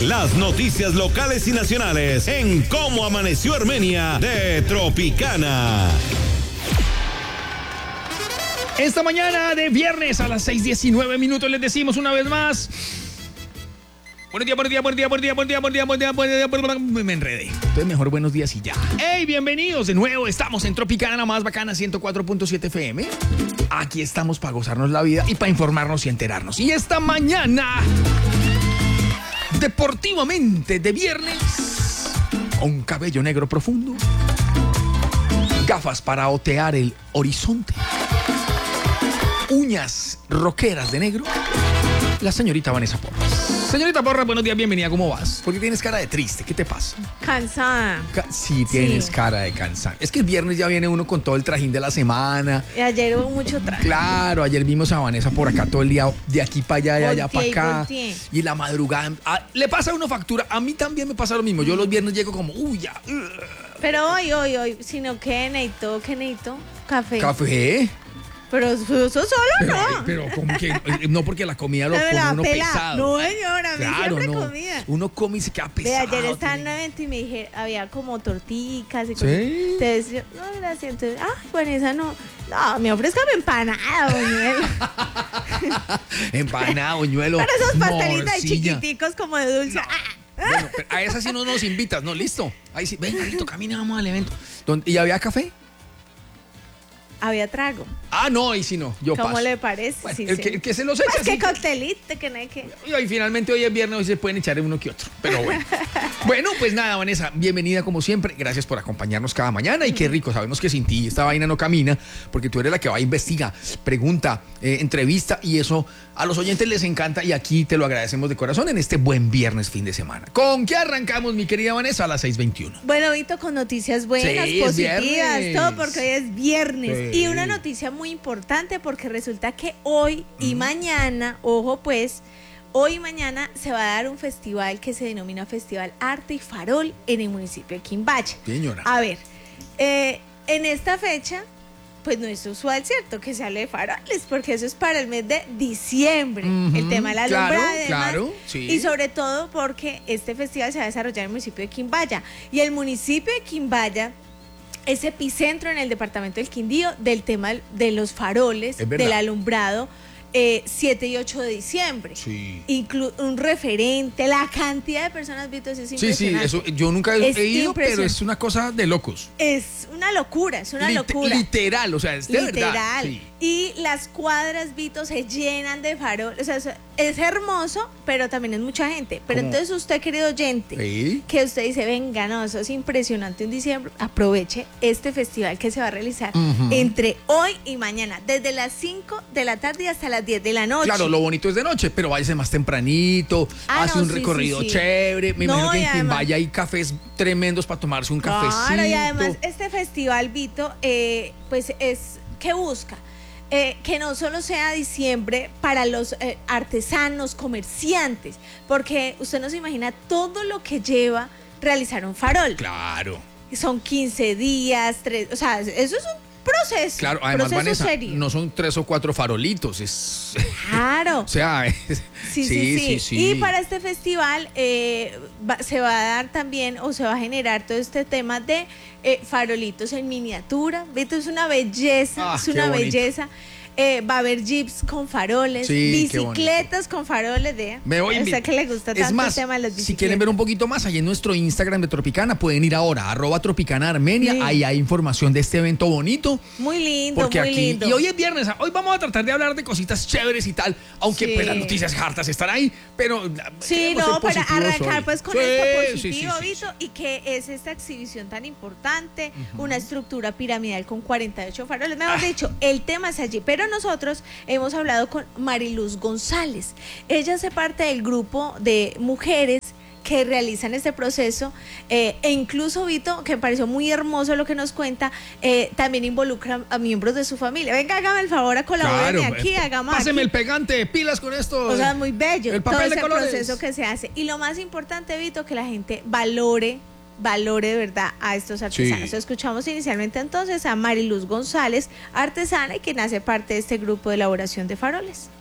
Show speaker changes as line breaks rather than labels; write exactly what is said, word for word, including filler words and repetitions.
Las noticias locales y nacionales en Cómo Amaneció Armenia de Tropicana.
Esta mañana de viernes a las seis diecinueve minutos les decimos una vez más. Buenos días, buenos días, buenos días, buenos días, buenos días, buenos días, buenos días, buenos días, buenos días. Me enredé. Entonces mejor buenos días y ya. ¡Hey! Bienvenidos de nuevo. Estamos en Tropicana, la más bacana, ciento cuatro punto siete F M. Aquí estamos para gozarnos la vida y para informarnos y enterarnos. Y esta mañana, deportivamente de viernes, con cabello negro profundo, gafas para otear el horizonte, uñas rockeras de negro, la señorita Vanessa Porras. Señorita Porras, buenos días, bienvenida, ¿cómo vas? Porque tienes cara de triste, ¿qué te pasa?
Cansada.
Ca- sí, tienes sí. cara de cansada. Es que el viernes ya viene uno con todo el trajín de la semana.
Y ayer hubo mucho traje.
Claro, ayer vimos a Vanessa por acá todo el día, de aquí para allá, de allá para
Volteé y
acá.
volteé.
Y la madrugada, ah, le pasa a uno factura. A mí también me pasa lo mismo. Yo los viernes llego como, uy, ya. uh.
Pero hoy, hoy, hoy, sino que necesito, que necesito café.
¿Café?
Pero eso solo
Pero,
no.
pero como que no, porque la comida lo
No me
pone
la
uno
pela.
pesado.
No, señora, a mí
Claro,
siempre
no.
comida.
Uno come y se queda
De
pesado.
ayer estaba en un
tiene-
evento y me dije, había como torticas y
¿Sí?
cosas. Entonces yo, no, gracias. Entonces, ay, Vanessa, no. No, me ofrezcame empanada, buñuelo.
Empanada, buñuelo.
Pero esos pastelitos ahí
morcilla.
chiquiticos como de dulce. Ah.
Bueno, pero a esa sí no nos invitas, ¿no? Listo. Ahí sí, venga, listo, camina, vamos al evento. ¿Dónde- ¿Y había café?
Había trago.
Ah, no, ahí sí no, yo
¿Cómo
paso.
le parece?
Bueno,
Sí,
el,
sí.
que, el que se los echa
Pues que
así.
coctelito, que no hay que...
Y hoy, finalmente hoy es viernes, hoy se pueden echar uno que otro. Pero bueno. Bueno, pues nada, Vanessa, bienvenida como siempre. Gracias por acompañarnos cada mañana. Y qué rico, sabemos que sin ti esta vaina no camina, porque tú eres la que va a investigar, pregunta, eh, entrevista, y eso a los oyentes les encanta. Y aquí te lo agradecemos de corazón en este buen viernes, fin de semana. ¿Con qué arrancamos, mi querida Vanessa? A las seis veintiuno.
Bueno, Vito, con noticias buenas,
Sí, es
positivas,
viernes.
todo porque hoy es viernes.
Sí.
Y una noticia muy importante porque resulta que hoy y mañana, ojo pues, hoy y mañana se va a dar un festival que se denomina Festival Arte y Farol en el municipio de Quimbaya.
Señora.
A ver, eh, en esta fecha, pues no es usual, ¿cierto? Que se hable de faroles, porque eso es para el mes de diciembre,
Ujú,
el tema de la
claro,
alumbrada y demás.
claro, sí.
Y sobre todo porque este festival se va a desarrollar en el municipio de Quimbaya. Y el municipio de Quimbaya es epicentro en el departamento del Quindío del tema de los faroles,
Es verdad.
del alumbrado, eh, siete y ocho de diciembre.
Sí.
Inclu- un referente, la cantidad de personas, Vito, es
Sí, sí,
impresionante.
eso yo nunca he,
Es
he ido, pero
impresionante.
es una cosa de locos.
Es una locura, es una
Lit-
locura.
Literal, o sea, es de
Literal.
verdad. Sí.
Y las cuadras, Vito, se llenan de faroles. O sea, es- es hermoso, pero también es mucha gente. Pero
¿Cómo?
entonces usted, querido oyente,
Sí.
que usted dice, venga, no, eso es impresionante en diciembre, aproveche este festival que se va a realizar
Ujú.
entre hoy y mañana, desde las cinco de la tarde hasta las diez de la noche.
Claro, lo bonito es de noche, pero váyase más tempranito,
Ah,
hace
no,
un
sí,
recorrido
sí, sí.
chévere. Me
No,
imagino que
y
en
además-
Quimbaya hay cafés tremendos para tomarse un cafecito.
Claro, y además este festival, Vito, eh, pues es, ¿qué busca? Eh, que no solo sea diciembre para los eh, artesanos, comerciantes, porque usted no se imagina todo lo que lleva realizar un farol.
Claro,
Son quince días, tres, o sea, eso es un proceso.
claro. Además,
proceso
Vanessa,
serio.
no son tres o cuatro farolitos, es...
Claro.
o sea, es-
Sí, sí, sí, Y para este festival eh, va- se va a dar también o se va a generar todo este tema de eh, farolitos en miniatura. Vito, es una belleza,
Ah,
es
qué
una
bonito.
belleza. Eh, va a haber jeeps con faroles,
Sí, qué
bicicletas con faroles de...
Me voy a
O sea,
invi-
que le gusta
Es
tanto
más,
el tema de las bicicletas.
si quieren ver un poquito más, ahí en nuestro Instagram de Tropicana, pueden ir ahora, arroba Tropicana Armenia,
Sí.
ahí hay información de este evento bonito.
Muy lindo,
Porque
muy
aquí,
lindo.
y hoy es viernes, hoy vamos a tratar de hablar de cositas chéveres y tal, aunque
Sí.
pues las noticias hartas están ahí, pero
Sí,
queremos
no,
ser
para
positivos
arrancar
hoy.
pues con
Sí,
esto
sí,
positivo,
sí, sí,
Vito, y que es esta exhibición tan importante, una estructura piramidal con cuarenta y ocho faroles, mejor
Ah.
dicho, el tema es allí, pero nosotros hemos hablado con Mariluz González, ella hace parte del grupo de mujeres que realizan este proceso eh, e incluso, Vito, que me pareció muy hermoso lo que nos cuenta, eh, también involucra a miembros de su familia. Venga, hágame el favor a colaborarme
Claro,
aquí,
eh,
hagamos
Páseme
aquí.
el pegante, pilas con esto.
O sea, muy bello
El papel
todo
de
ese
colores.
proceso que se hace. Y lo más importante, Vito, que la gente valore, valore de verdad a estos artesanos.
Sí.
Escuchamos inicialmente entonces a Mariluz González, artesana y quien hace parte de este grupo de elaboración de faroles.